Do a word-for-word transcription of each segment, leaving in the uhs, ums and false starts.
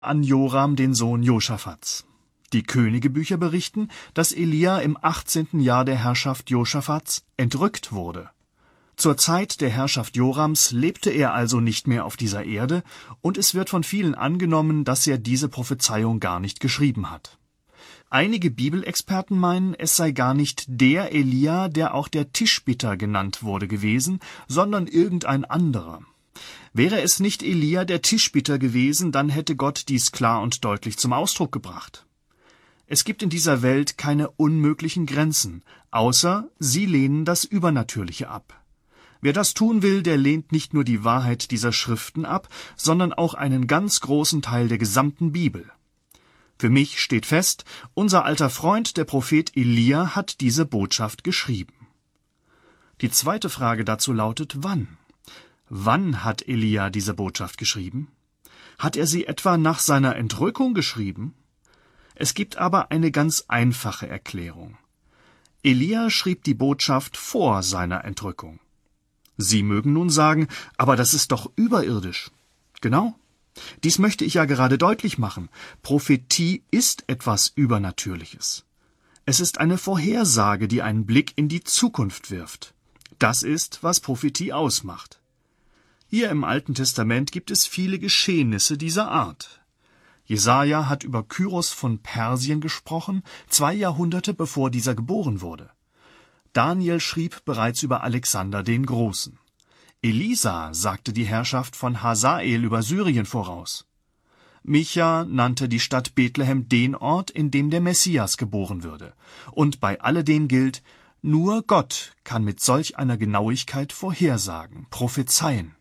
an Joram, den Sohn Josaphats. Die Königebücher berichten, dass Elia im achtzehnten Jahr der Herrschaft Josaphats entrückt wurde. Zur Zeit der Herrschaft Jorams lebte er also nicht mehr auf dieser Erde, und es wird von vielen angenommen, dass er diese Prophezeiung gar nicht geschrieben hat. Einige Bibelexperten meinen, es sei gar nicht der Elia, der auch der Tischbitter genannt wurde, gewesen, sondern irgendein anderer. Wäre es nicht Elia der Tischbitter gewesen, dann hätte Gott dies klar und deutlich zum Ausdruck gebracht. Es gibt in dieser Welt keine unmöglichen Grenzen, außer sie lehnen das Übernatürliche ab. Wer das tun will, der lehnt nicht nur die Wahrheit dieser Schriften ab, sondern auch einen ganz großen Teil der gesamten Bibel. Für mich steht fest, unser alter Freund, der Prophet Elia, hat diese Botschaft geschrieben. Die zweite Frage dazu lautet, wann? Wann hat Elia diese Botschaft geschrieben? Hat er sie etwa nach seiner Entrückung geschrieben? Es gibt aber eine ganz einfache Erklärung. Elia schrieb die Botschaft vor seiner Entrückung. Sie mögen nun sagen, aber das ist doch überirdisch. Genau. Dies möchte ich ja gerade deutlich machen. Prophetie ist etwas Übernatürliches. Es ist eine Vorhersage, die einen Blick in die Zukunft wirft. Das ist, was Prophetie ausmacht. Hier im Alten Testament gibt es viele Geschehnisse dieser Art. Jesaja hat über Kyros von Persien gesprochen, zwei Jahrhunderte bevor dieser geboren wurde. Daniel schrieb bereits über Alexander den Großen. Elisa sagte die Herrschaft von Hazael über Syrien voraus. Micha nannte die Stadt Bethlehem den Ort, in dem der Messias geboren würde. Und bei alledem gilt, nur Gott kann mit solch einer Genauigkeit vorhersagen, prophezeien.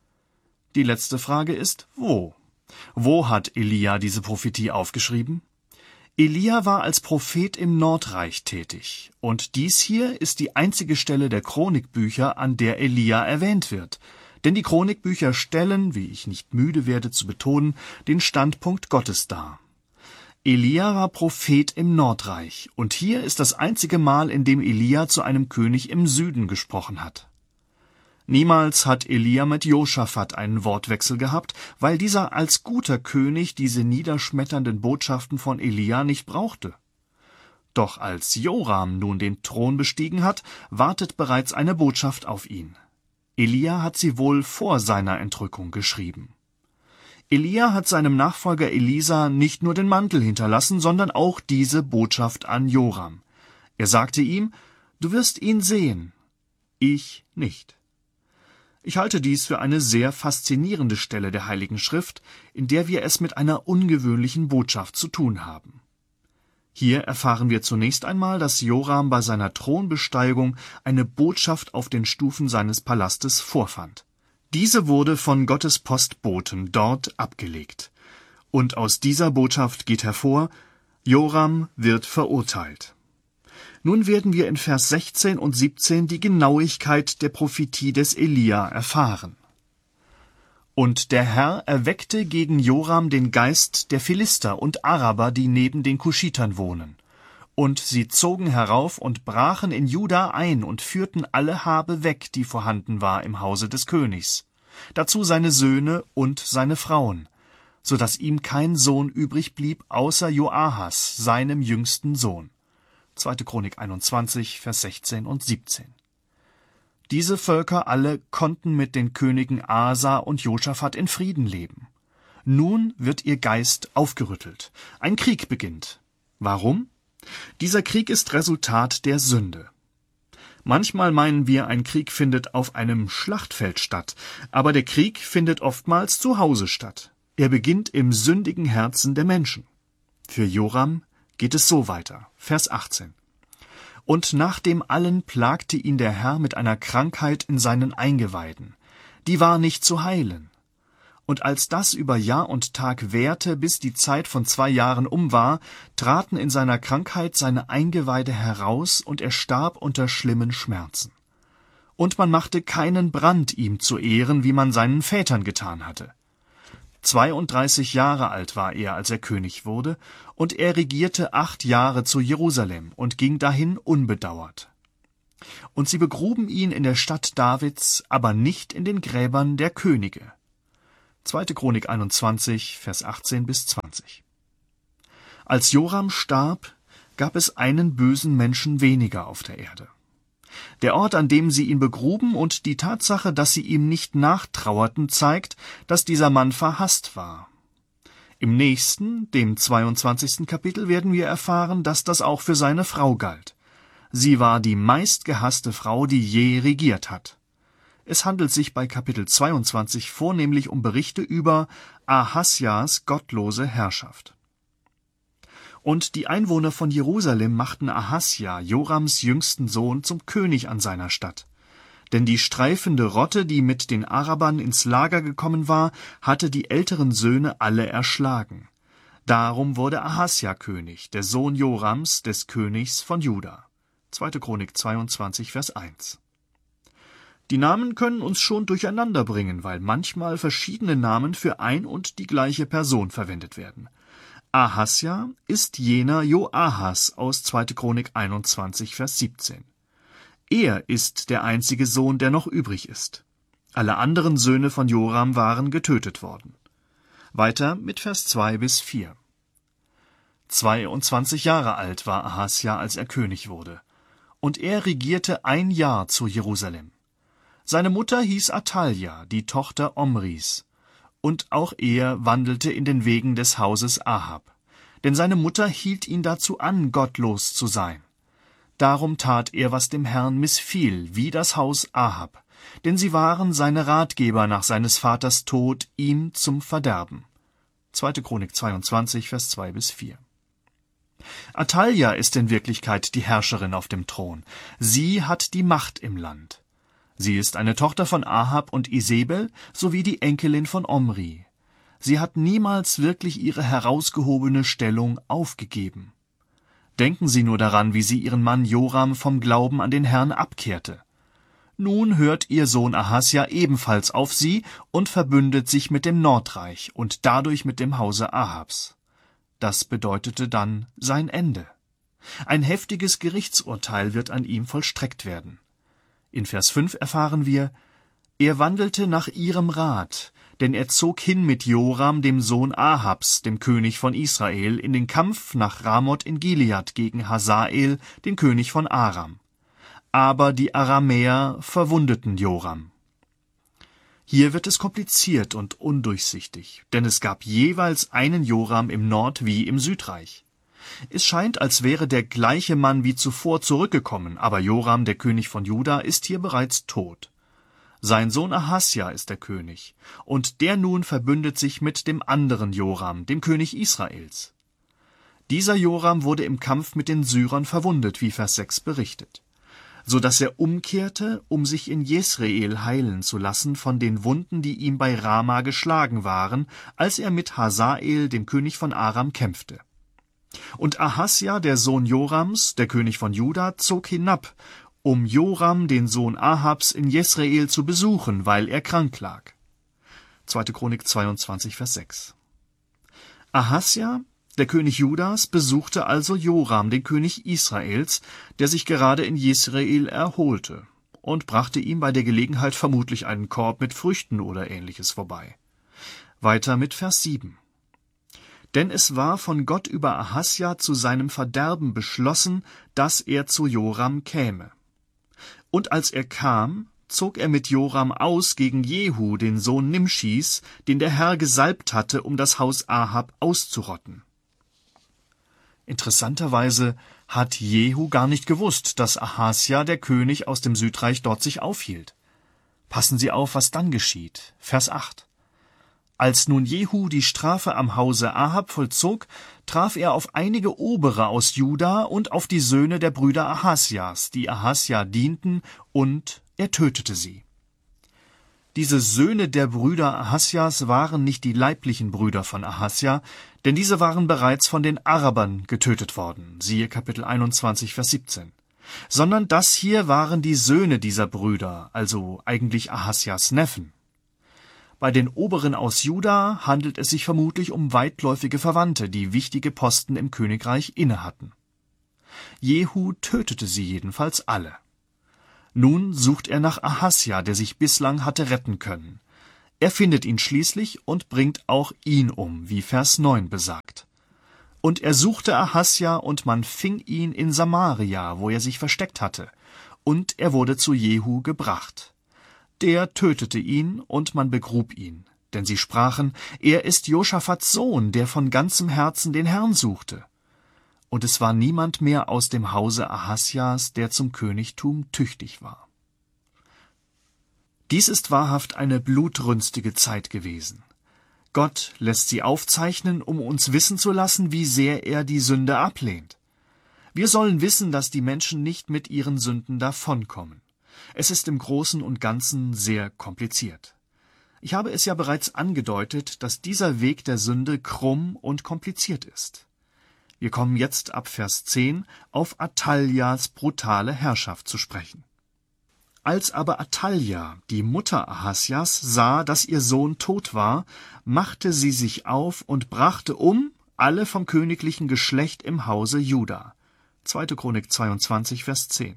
Die letzte Frage ist, wo? Wo hat Elia diese Prophetie aufgeschrieben? Elia war als Prophet im Nordreich tätig, und dies hier ist die einzige Stelle der Chronikbücher, an der Elia erwähnt wird. Denn die Chronikbücher stellen, wie ich nicht müde werde zu betonen, den Standpunkt Gottes dar. Elia war Prophet im Nordreich, und hier ist das einzige Mal, in dem Elia zu einem König im Süden gesprochen hat. Niemals hat Elia mit Josaphat einen Wortwechsel gehabt, weil dieser als guter König diese niederschmetternden Botschaften von Elia nicht brauchte. Doch als Joram nun den Thron bestiegen hat, wartet bereits eine Botschaft auf ihn. Elia hat sie wohl vor seiner Entrückung geschrieben. Elia hat seinem Nachfolger Elisa nicht nur den Mantel hinterlassen, sondern auch diese Botschaft an Joram. Er sagte ihm, du wirst ihn sehen, ich nicht. Ich halte dies für eine sehr faszinierende Stelle der Heiligen Schrift, in der wir es mit einer ungewöhnlichen Botschaft zu tun haben. Hier erfahren wir zunächst einmal, dass Joram bei seiner Thronbesteigung eine Botschaft auf den Stufen seines Palastes vorfand. Diese wurde von Gottes Postboten dort abgelegt. Und aus dieser Botschaft geht hervor, Joram wird verurteilt. Nun werden wir in Vers sechzehn und siebzehn die Genauigkeit der Prophetie des Elia erfahren. Und der Herr erweckte gegen Joram den Geist der Philister und Araber, die neben den Kuschitern wohnen. Und sie zogen herauf und brachen in Juda ein und führten alle Habe weg, die vorhanden war im Hause des Königs, dazu seine Söhne und seine Frauen, so dass ihm kein Sohn übrig blieb, außer Joahas, seinem jüngsten Sohn. zweite. Chronik einundzwanzig, Vers sechzehn und siebzehn. Diese Völker alle konnten mit den Königen Asa und Josaphat in Frieden leben. Nun wird ihr Geist aufgerüttelt. Ein Krieg beginnt. Warum? Dieser Krieg ist Resultat der Sünde. Manchmal meinen wir, ein Krieg findet auf einem Schlachtfeld statt, aber der Krieg findet oftmals zu Hause statt. Er beginnt im sündigen Herzen der Menschen. Für Joram geht es so weiter. Vers achtzehn. Und nach dem allen plagte ihn der Herr mit einer Krankheit in seinen Eingeweiden. Die war nicht zu heilen. Und als das über Jahr und Tag währte, bis die Zeit von zwei Jahren um war, traten in seiner Krankheit seine Eingeweide heraus, und er starb unter schlimmen Schmerzen. Und man machte keinen Brand ihm zu Ehren, wie man seinen Vätern getan hatte. Zweiunddreißig Jahre alt war er, als er König wurde, und er regierte acht Jahre zu Jerusalem und ging dahin unbedauert. Und sie begruben ihn in der Stadt Davids, aber nicht in den Gräbern der Könige. zweite Chronik einundzwanzig, Vers achtzehn bis zwanzig. Als Joram starb, gab es einen bösen Menschen weniger auf der Erde. Der Ort, an dem sie ihn begruben, und die Tatsache, dass sie ihm nicht nachtrauerten, zeigt, dass dieser Mann verhasst war. Im nächsten, dem zweiundzwanzigsten Kapitel, werden wir erfahren, dass das auch für seine Frau galt. Sie war die meistgehasste Frau, die je regiert hat. Es handelt sich bei Kapitel zweiundzwanzig vornehmlich um Berichte über Ahasjas gottlose Herrschaft. Und die Einwohner von Jerusalem machten Ahasja, Jorams jüngsten Sohn, zum König an seiner Stadt. Denn die streifende Rotte, die mit den Arabern ins Lager gekommen war, hatte die älteren Söhne alle erschlagen. Darum wurde Ahasja König, der Sohn Jorams, des Königs von Juda. zweite Chronik zweiundzwanzig, Vers eins. Die Namen können uns schon durcheinander bringen, weil manchmal verschiedene Namen für ein und die gleiche Person verwendet werden. Ahasja ist jener Joahas aus zweite Chronik einundzwanzig, Vers siebzehn. Er ist der einzige Sohn, der noch übrig ist. Alle anderen Söhne von Joram waren getötet worden. Weiter mit Vers zwei bis vier. zweiundzwanzig Jahre alt war Ahasja, als er König wurde. Und er regierte ein Jahr zu Jerusalem. Seine Mutter hieß Athalja, die Tochter Omris. Und auch er wandelte in den Wegen des Hauses Ahab. Denn seine Mutter hielt ihn dazu an, gottlos zu sein. Darum tat er, was dem Herrn missfiel, wie das Haus Ahab. Denn sie waren seine Ratgeber nach seines Vaters Tod, ihm zum Verderben. zweite Chronik zweiundzwanzig, Vers zwei bis vier. Athalja ist in Wirklichkeit die Herrscherin auf dem Thron. Sie hat die Macht im Land. Sie ist eine Tochter von Ahab und Isebel sowie die Enkelin von Omri. Sie hat niemals wirklich ihre herausgehobene Stellung aufgegeben. Denken Sie nur daran, wie sie ihren Mann Joram vom Glauben an den Herrn abkehrte. Nun hört ihr Sohn Ahasja ebenfalls auf sie und verbündet sich mit dem Nordreich und dadurch mit dem Hause Ahabs. Das bedeutete dann sein Ende. Ein heftiges Gerichtsurteil wird an ihm vollstreckt werden. In Vers fünf erfahren wir, er wandelte nach ihrem Rat, denn er zog hin mit Joram, dem Sohn Ahabs, dem König von Israel, in den Kampf nach Ramoth in Gilead gegen Hazael, den König von Aram. Aber die Aramäer verwundeten Joram. Hier wird es kompliziert und undurchsichtig, denn es gab jeweils einen Joram im Nord- wie im Südreich. Es scheint, als wäre der gleiche Mann wie zuvor zurückgekommen, aber Joram, der König von Juda, ist hier bereits tot. Sein Sohn Ahasja ist der König, und der nun verbündet sich mit dem anderen Joram, dem König Israels. Dieser Joram wurde im Kampf mit den Syrern verwundet, wie Vers sechs berichtet, so dass er umkehrte, um sich in Jesreel heilen zu lassen von den Wunden, die ihm bei Rama geschlagen waren, als er mit Hazael, dem König von Aram, kämpfte. Und Ahasja, der Sohn Jorams, der König von Juda, zog hinab, um Joram, den Sohn Ahabs, in Jesreel zu besuchen, weil er krank lag. zweite Chronik zweiundzwanzig, Vers sechs. Ahasja, der König Judas, besuchte also Joram, den König Israels, der sich gerade in Jesreel erholte, und brachte ihm bei der Gelegenheit vermutlich einen Korb mit Früchten oder Ähnliches vorbei. Weiter mit Vers sieben. Denn es war von Gott über Ahasja zu seinem Verderben beschlossen, dass er zu Joram käme. Und als er kam, zog er mit Joram aus gegen Jehu, den Sohn Nimschis, den der Herr gesalbt hatte, um das Haus Ahab auszurotten. Interessanterweise hat Jehu gar nicht gewusst, dass Ahasja, der König aus dem Südreich, dort sich aufhielt. Passen Sie auf, was dann geschieht. Vers acht. Als nun Jehu die Strafe am Hause Ahab vollzog, traf er auf einige Obere aus Juda und auf die Söhne der Brüder Ahasjas, die Ahasja dienten, und er tötete sie. Diese Söhne der Brüder Ahasjas waren nicht die leiblichen Brüder von Ahasja, denn diese waren bereits von den Arabern getötet worden, siehe Kapitel einundzwanzig, Vers siebzehn. Sondern das hier waren die Söhne dieser Brüder, also eigentlich Ahasjas Neffen. Bei den Oberen aus Juda handelt es sich vermutlich um weitläufige Verwandte, die wichtige Posten im Königreich innehatten. Jehu tötete sie jedenfalls alle. Nun sucht er nach Ahasja, der sich bislang hatte retten können. Er findet ihn schließlich und bringt auch ihn um, wie Vers neun besagt. Und er suchte Ahasja, und man fing ihn in Samaria, wo er sich versteckt hatte, und er wurde zu Jehu gebracht. Der tötete ihn, und man begrub ihn, denn sie sprachen, er ist Josaphats Sohn, der von ganzem Herzen den Herrn suchte. Und es war niemand mehr aus dem Hause Ahasjas, der zum Königtum tüchtig war. Dies ist wahrhaft eine blutrünstige Zeit gewesen. Gott lässt sie aufzeichnen, um uns wissen zu lassen, wie sehr er die Sünde ablehnt. Wir sollen wissen, dass die Menschen nicht mit ihren Sünden davonkommen. Es ist im Großen und Ganzen sehr kompliziert. Ich habe es ja bereits angedeutet, dass dieser Weg der Sünde krumm und kompliziert ist. Wir kommen jetzt ab Vers zehn auf Athaljas brutale Herrschaft zu sprechen. Als aber Athalja, die Mutter Ahasjas, sah, dass ihr Sohn tot war, machte sie sich auf und brachte um alle vom königlichen Geschlecht im Hause Juda. zweite Chronik zweiundzwanzig, Vers zehn.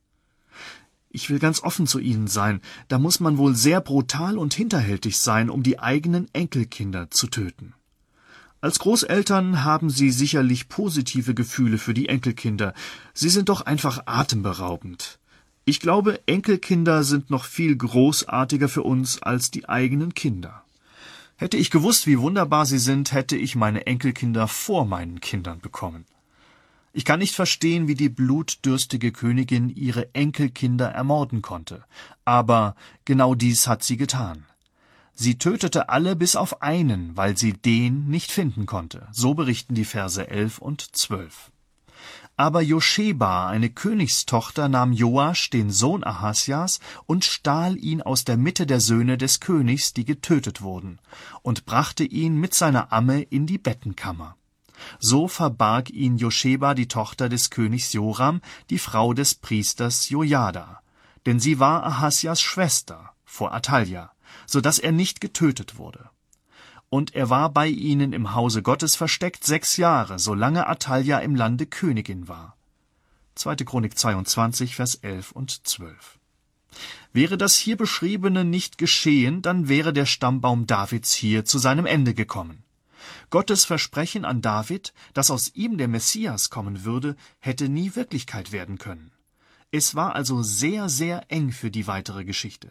Ich will ganz offen zu Ihnen sein, da muss man wohl sehr brutal und hinterhältig sein, um die eigenen Enkelkinder zu töten. Als Großeltern haben Sie sicherlich positive Gefühle für die Enkelkinder. Sie sind doch einfach atemberaubend. Ich glaube, Enkelkinder sind noch viel großartiger für uns als die eigenen Kinder. Hätte ich gewusst, wie wunderbar sie sind, hätte ich meine Enkelkinder vor meinen Kindern bekommen. Ich kann nicht verstehen, wie die blutdürstige Königin ihre Enkelkinder ermorden konnte. Aber genau dies hat sie getan. Sie tötete alle bis auf einen, weil sie den nicht finden konnte. So berichten die Verse elf und zwölf. Aber Joscheba, eine Königstochter, nahm Joasch, den Sohn Ahasjas, und stahl ihn aus der Mitte der Söhne des Königs, die getötet wurden, und brachte ihn mit seiner Amme in die Bettenkammer. So verbarg ihn Joscheba, die Tochter des Königs Joram, die Frau des Priesters Jojada, denn sie war Ahasjas Schwester, vor Athalja, so dass er nicht getötet wurde. Und er war bei ihnen im Hause Gottes versteckt sechs Jahre, solange Athalja im Lande Königin war. zweite Chronik zweiundzwanzig, Vers elf und zwölf. Wäre das hier Beschriebene nicht geschehen, dann wäre der Stammbaum Davids hier zu seinem Ende gekommen. Gottes Versprechen an David, dass aus ihm der Messias kommen würde, hätte nie Wirklichkeit werden können. Es war also sehr, sehr eng für die weitere Geschichte.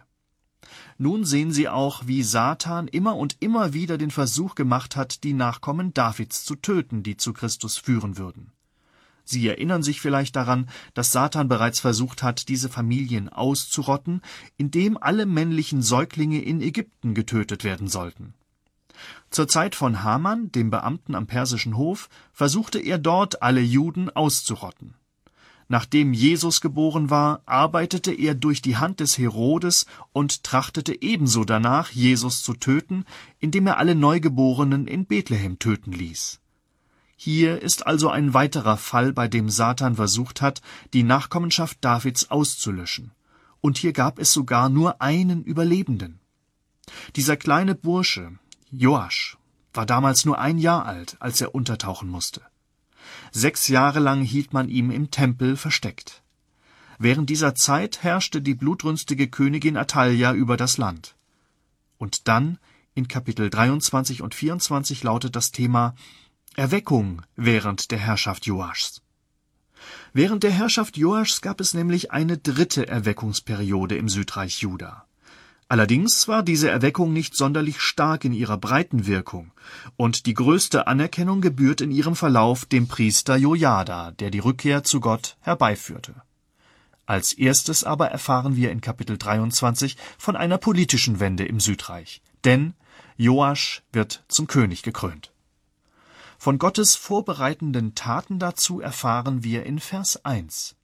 Nun sehen Sie auch, wie Satan immer und immer wieder den Versuch gemacht hat, die Nachkommen Davids zu töten, die zu Christus führen würden. Sie erinnern sich vielleicht daran, dass Satan bereits versucht hat, diese Familien auszurotten, indem alle männlichen Säuglinge in Ägypten getötet werden sollten. Zur Zeit von Haman, dem Beamten am persischen Hof, versuchte er dort, alle Juden auszurotten. Nachdem Jesus geboren war, arbeitete er durch die Hand des Herodes und trachtete ebenso danach, Jesus zu töten, indem er alle Neugeborenen in Bethlehem töten ließ. Hier ist also ein weiterer Fall, bei dem Satan versucht hat, die Nachkommenschaft Davids auszulöschen. Und hier gab es sogar nur einen Überlebenden. Dieser kleine Bursche, Joasch, war damals nur ein Jahr alt, als er untertauchen musste. Sechs Jahre lang hielt man ihn im Tempel versteckt. Während dieser Zeit herrschte die blutrünstige Königin Athalja über das Land. Und dann, in Kapitel dreiundzwanzig und vierundzwanzig, lautet das Thema Erweckung während der Herrschaft Joaschs. Während der Herrschaft Joaschs gab es nämlich eine dritte Erweckungsperiode im Südreich Juda. Allerdings war diese Erweckung nicht sonderlich stark in ihrer Breitenwirkung, und die größte Anerkennung gebührt in ihrem Verlauf dem Priester Jojada, der die Rückkehr zu Gott herbeiführte. Als erstes aber erfahren wir in Kapitel dreiundzwanzig von einer politischen Wende im Südreich, denn Joasch wird zum König gekrönt. Von Gottes vorbereitenden Taten dazu erfahren wir in Vers eins.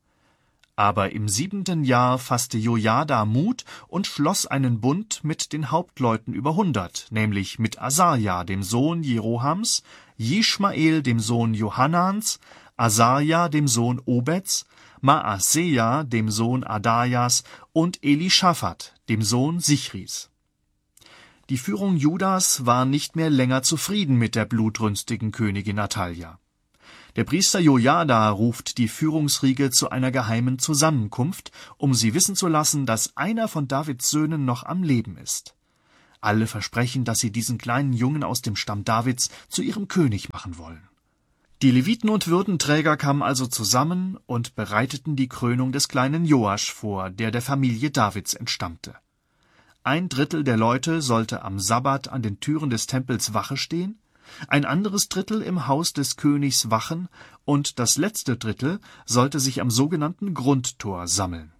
Aber im siebenten Jahr fasste Jojada Mut und schloss einen Bund mit den Hauptleuten über hundert, nämlich mit Asaja, dem Sohn Jerohams, Jischmael, dem Sohn Johanans, Asaja, dem Sohn Obeds, Maaseja, dem Sohn Adajas und Elischaphat, dem Sohn Sichris. Die Führung Judas war nicht mehr länger zufrieden mit der blutrünstigen Königin Athalja. Der Priester Jojada ruft die Führungsriege zu einer geheimen Zusammenkunft, um sie wissen zu lassen, dass einer von Davids Söhnen noch am Leben ist. Alle versprechen, dass sie diesen kleinen Jungen aus dem Stamm Davids zu ihrem König machen wollen. Die Leviten und Würdenträger kamen also zusammen und bereiteten die Krönung des kleinen Joasch vor, der der Familie Davids entstammte. Ein Drittel der Leute sollte am Sabbat an den Türen des Tempels Wache stehen, ein anderes Drittel im Haus des Königs wachen und das letzte Drittel sollte sich am sogenannten Grundtor sammeln.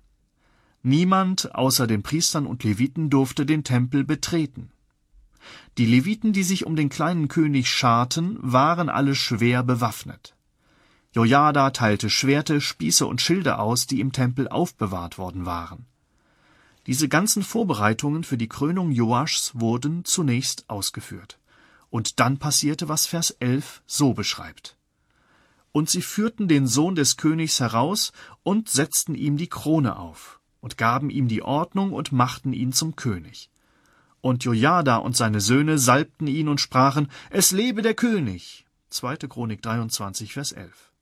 Niemand außer den Priestern und Leviten durfte den Tempel betreten. Die Leviten, die sich um den kleinen König scharten, waren alle schwer bewaffnet. Jojada teilte Schwerte, Spieße und Schilde aus, die im Tempel aufbewahrt worden waren. Diese ganzen Vorbereitungen für die Krönung Joaschs wurden zunächst ausgeführt. Und dann passierte, was Vers elf so beschreibt. Und sie führten den Sohn des Königs heraus und setzten ihm die Krone auf und gaben ihm die Ordnung und machten ihn zum König. Und Jojada und seine Söhne salbten ihn und sprachen, es lebe der König. zweite Chronik dreiundzwanzig, Vers elf.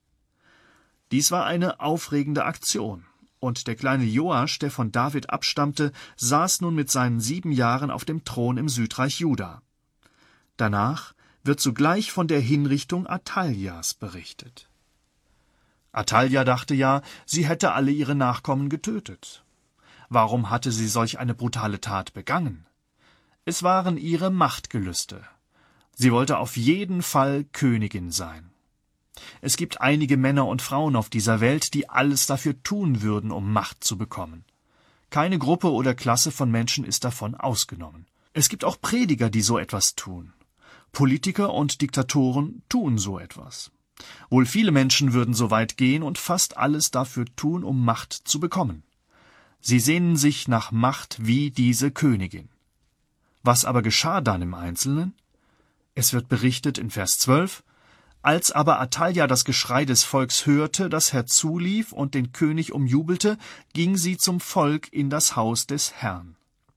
Dies war eine aufregende Aktion. Und der kleine Joasch, der von David abstammte, saß nun mit seinen sieben Jahren auf dem Thron im Südreich Juda. Danach wird zugleich von der Hinrichtung Athaljas berichtet. Athalja dachte ja, sie hätte alle ihre Nachkommen getötet. Warum hatte sie solch eine brutale Tat begangen? Es waren ihre Machtgelüste. Sie wollte auf jeden Fall Königin sein. Es gibt einige Männer und Frauen auf dieser Welt, die alles dafür tun würden, um Macht zu bekommen. Keine Gruppe oder Klasse von Menschen ist davon ausgenommen. Es gibt auch Prediger, die so etwas tun. Politiker und Diktatoren tun so etwas. Wohl viele Menschen würden so weit gehen und fast alles dafür tun, um Macht zu bekommen. Sie sehnen sich nach Macht wie diese Königin. Was aber geschah dann im Einzelnen? Es wird berichtet in Vers zwölf, als aber Athalja das Geschrei des Volks hörte, das herzulief und den König umjubelte, ging sie zum Volk in das Haus des Herrn.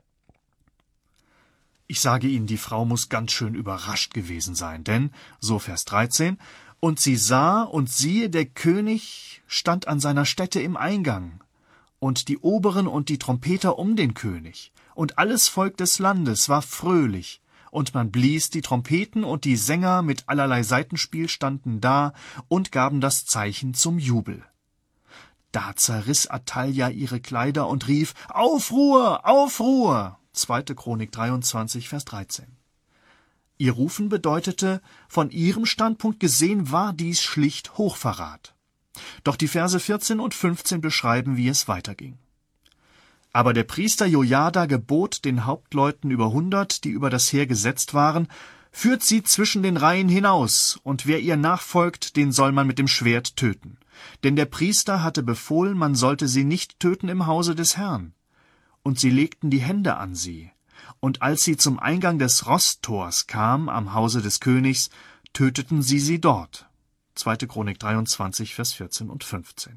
Ich sage Ihnen, die Frau muss ganz schön überrascht gewesen sein, denn, so Vers dreizehn, und sie sah, und siehe, der König stand an seiner Stätte im Eingang, und die Oberen und die Trompeter um den König, und alles Volk des Landes war fröhlich, und man blies die Trompeten, und die Sänger mit allerlei Saitenspiel standen da und gaben das Zeichen zum Jubel. Da zerriss Athalja ihre Kleider und rief, Aufruhr, Aufruhr! zweite Chronik dreiundzwanzig, Vers dreizehn. Ihr Rufen bedeutete, von ihrem Standpunkt gesehen war dies schlicht Hochverrat. Doch die Verse vierzehn und fünfzehn beschreiben, wie es weiterging. Aber der Priester Jojada gebot den Hauptleuten über hundert, die über das Heer gesetzt waren, führt sie zwischen den Reihen hinaus, und wer ihr nachfolgt, den soll man mit dem Schwert töten. Denn der Priester hatte befohlen, man sollte sie nicht töten im Hause des Herrn. Und sie legten die Hände an sie. Und als sie zum Eingang des Rosttors kam, am Hause des Königs, töteten sie sie dort. zweite Chronik dreiundzwanzig, Vers vierzehn und fünfzehn.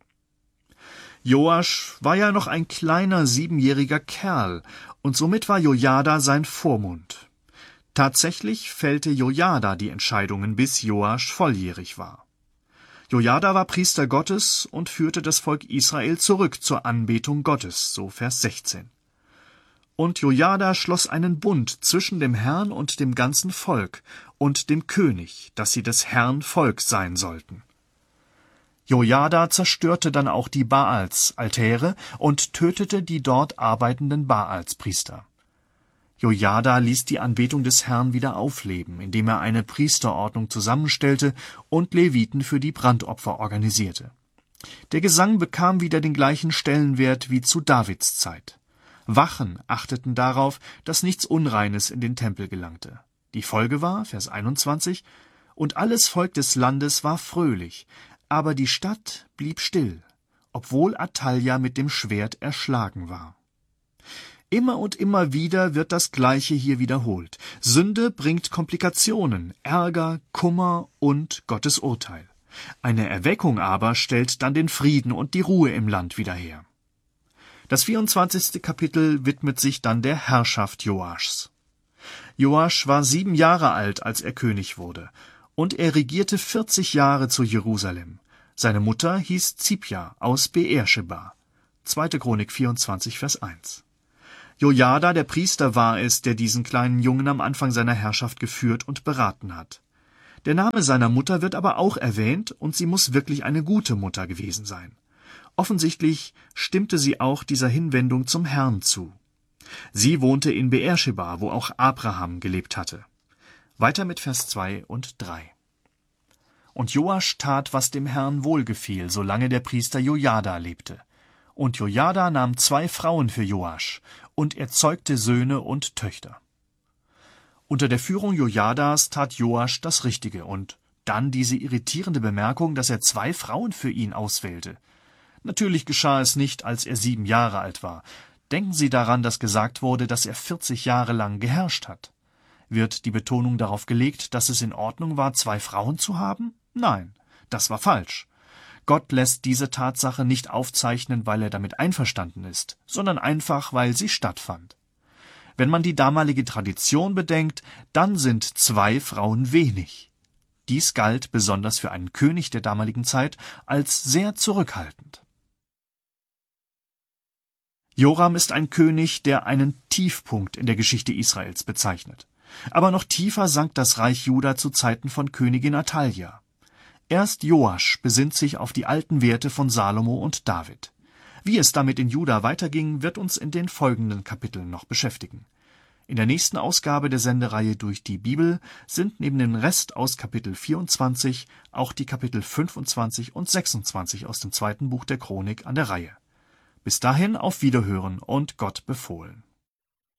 Joasch war ja noch ein kleiner siebenjähriger Kerl, und somit war Jojada sein Vormund. Tatsächlich fällte Jojada die Entscheidungen, bis Joasch volljährig war. Jojada war Priester Gottes und führte das Volk Israel zurück zur Anbetung Gottes, so Vers sechzehn. Und Jojada schloss einen Bund zwischen dem Herrn und dem ganzen Volk und dem König, dass sie des Herrn Volk sein sollten. Jojada zerstörte dann auch die Baals-Altäre und tötete die dort arbeitenden Baalspriester. Jojada ließ die Anbetung des Herrn wieder aufleben, indem er eine Priesterordnung zusammenstellte und Leviten für die Brandopfer organisierte. Der Gesang bekam wieder den gleichen Stellenwert wie zu Davids Zeit. Wachen achteten darauf, dass nichts Unreines in den Tempel gelangte. Die Folge war, Vers einundzwanzig, und alles Volk des Landes war fröhlich, aber die Stadt blieb still, obwohl Athalja mit dem Schwert erschlagen war. Immer und immer wieder wird das Gleiche hier wiederholt. Sünde bringt Komplikationen, Ärger, Kummer und Gottes Urteil. Eine Erweckung aber stellt dann den Frieden und die Ruhe im Land wieder her. Das vierundzwanzigste Kapitel widmet sich dann der Herrschaft Joaschs. Joasch war sieben Jahre alt, als er König wurde, und er regierte vierzig Jahre zu Jerusalem. Seine Mutter hieß Zipja aus Beersheba. zweite Chronik vierundzwanzig, Vers eins. Jojada, der Priester, war es, der diesen kleinen Jungen am Anfang seiner Herrschaft geführt und beraten hat. Der Name seiner Mutter wird aber auch erwähnt, und sie muss wirklich eine gute Mutter gewesen sein. Offensichtlich stimmte sie auch dieser Hinwendung zum Herrn zu. Sie wohnte in Beersheba, wo auch Abraham gelebt hatte. Weiter mit Vers zwei und drei. Und Joasch tat, was dem Herrn wohlgefiel, solange der Priester Jojada lebte. Und Jojada nahm zwei Frauen für Joasch, und er zeugte Söhne und Töchter. Unter der Führung Jojadas tat Joasch das Richtige, und dann diese irritierende Bemerkung, dass er zwei Frauen für ihn auswählte. Natürlich geschah es nicht, als er sieben Jahre alt war. Denken Sie daran, dass gesagt wurde, dass er vierzig Jahre lang geherrscht hat. Wird die Betonung darauf gelegt, dass es in Ordnung war, zwei Frauen zu haben? Nein, das war falsch. Gott lässt diese Tatsache nicht aufzeichnen, weil er damit einverstanden ist, sondern einfach, weil sie stattfand. Wenn man die damalige Tradition bedenkt, dann sind zwei Frauen wenig. Dies galt besonders für einen König der damaligen Zeit als sehr zurückhaltend. Joram ist ein König, der einen Tiefpunkt in der Geschichte Israels bezeichnet. Aber noch tiefer sank das Reich Juda zu Zeiten von Königin Atalja. Erst Joasch besinnt sich auf die alten Werte von Salomo und David. Wie es damit in Juda weiterging, wird uns in den folgenden Kapiteln noch beschäftigen. In der nächsten Ausgabe der Sendereihe Durch die Bibel sind neben dem Rest aus Kapitel vierundzwanzig auch die Kapitel fünfundzwanzig und sechsundzwanzig aus dem zweiten Buch der Chronik an der Reihe. Bis dahin auf Wiederhören und Gott befohlen.